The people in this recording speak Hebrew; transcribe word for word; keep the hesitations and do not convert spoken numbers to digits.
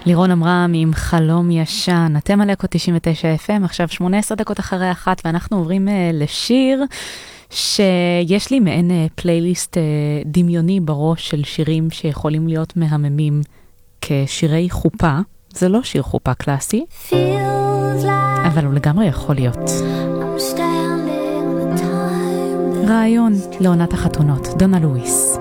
לירון אמרם עם חלום ישן. אתם על אקו תשעים ותשע אף אם, עכשיו שמונה עשרה דקות אחרי אחת, ואנחנו עוברים uh, לשיר שיש לי מעין uh, פלייליסט uh, דמיוני בראש של שירים שיכולים להיות מהממים כשירי חופה. זה לא שיר חופה קלאסי, like אבל הוא לגמרי יכול להיות רעיון לעונת החתונות. דונה לואיס.